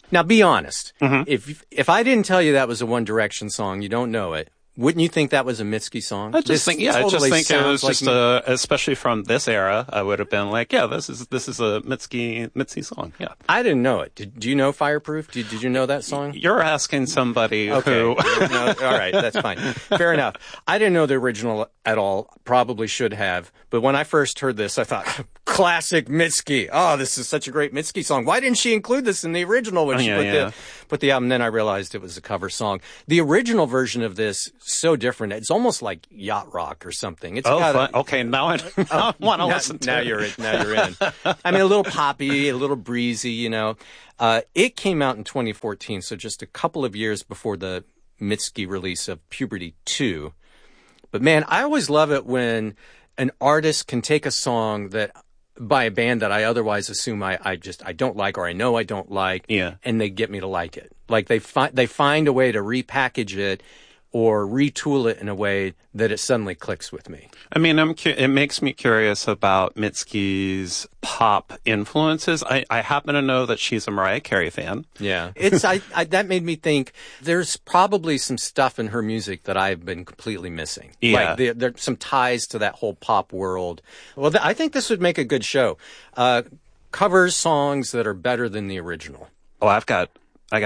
Now, be honest. Mm-hmm. If I didn't tell you that was a One Direction song, you don't know it. Wouldn't you think that was a Mitski song? I just think it was just especially from this era, I would have been like, yeah, this is a Mitski song. Yeah. I didn't know it. Do you know Fireproof? Did you know that song? You're asking somebody okay. who... No, all right, that's fine. Fair enough. I didn't know the original at all. Probably should have. But when I first heard this, I thought, classic Mitski. Oh, this is such a great Mitski song. Why didn't she include this in the original when she put the album? Then I realized it was a cover song. The original version of this, so different. It's almost like yacht rock or something. It's okay. Now I want to listen to it. Now you're in. I mean, a little poppy, a little breezy, you know. It came out in 2014, so just a couple of years before the Mitski release of Puberty 2. But man, I always love it when an artist can take a song that by a band that I otherwise assume I don't like, or I know I don't like, and they get me to like it. Like they find a way to repackage it or retool it in a way that it suddenly clicks with me. I mean, it makes me curious about Mitski's pop influences. I happen to know that she's a Mariah Carey fan. Yeah. That made me think there's probably some stuff in her music that I've been completely missing. Yeah. Like there's some ties to that whole pop world. Well, I think this would make a good show. Covers songs that are better than the original. Oh, I got 5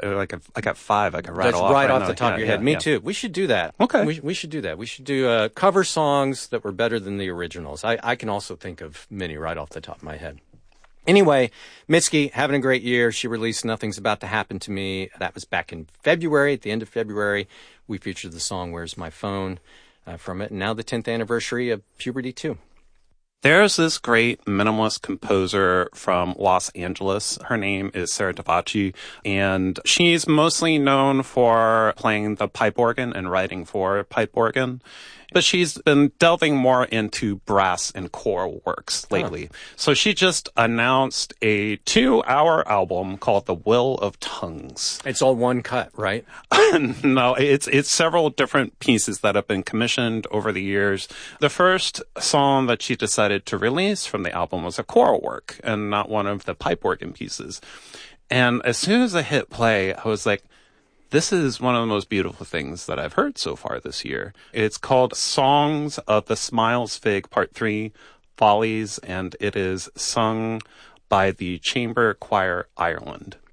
I can rattle off right off the top of your head. Me too. We should do that. Okay. We should do that. We should do cover songs that were better than the originals. I can also think of many right off the top of my head. Anyway, Mitski, having a great year. She released Nothing's About to Happen to Me. That was back in February, at the end of February. We featured the song Where's My Phone from it. And now the 10th anniversary of Puberty 2. There's this great minimalist composer from Los Angeles. Her name is Sarah Davachi, and she's mostly known for playing the pipe organ and writing for pipe organ. But she's been delving more into brass and choral works lately. So she just announced a 2-hour album called The Will of Tongues. It's all one cut, right? No, it's several different pieces that have been commissioned over the years. The first song that she decided to release from the album was a choral work and not one of the pipe organ pieces. And as soon as I hit play, I was like, this is one of the most beautiful things that I've heard so far this year. It's called Songs of the Smiles Fig Part 3, Follies, and it is sung by the Chamber Choir Ireland.